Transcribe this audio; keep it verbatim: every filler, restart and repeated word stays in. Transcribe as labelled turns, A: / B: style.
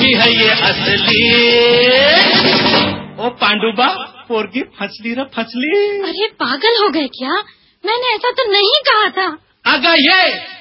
A: नहीं है ये असली। ओ पांडुबा पोरगी फंसली रे फंसली।
B: अरे पागल हो गए क्या? मैंने ऐसा तो नहीं कहा था।
A: अगर ये